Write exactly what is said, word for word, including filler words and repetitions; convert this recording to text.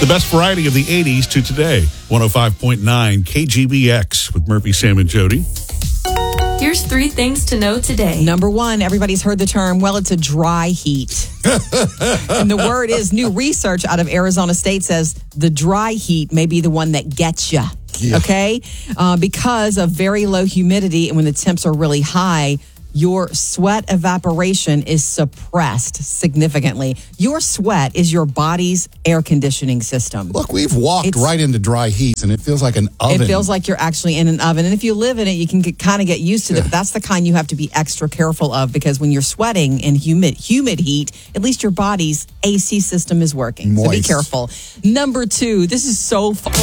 The best variety of the eighties to today. one oh five point nine K G B X with Murphy, Sam, and Jody. Here's three things to know today. Number one, everybody's heard the term, well, it's a dry heat. And the word is, new research out of Arizona State says the dry heat may be the one that gets you. Yeah. Okay? Uh, because of very low humidity and when the temps are really high, your sweat evaporation is suppressed significantly. Your sweat is your body's air conditioning system. Look, we've walked it's, right into dry heat, and it feels like an oven. It feels like you're actually in an oven. And if you live in it, you can get, kind of get used to it. Yeah. But that's the kind you have to be extra careful of, because when you're sweating in humid, humid heat, at least your body's A C system is working. Moist. So be careful. Number two, this is so fun.